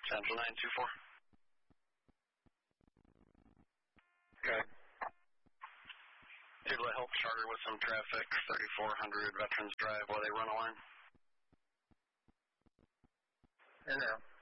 Central 924. Okay. Able to help Charter with some traffic, 3400 Veterans Drive while they run a line. I know.